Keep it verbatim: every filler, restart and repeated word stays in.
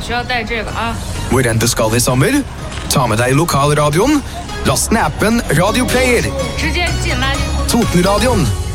需要带这个啊。 Hvor enn du skal i sommer, ta med deg lokalradioen, last ned appen Radio Player. 直接进垃圾桶。 Totenradioen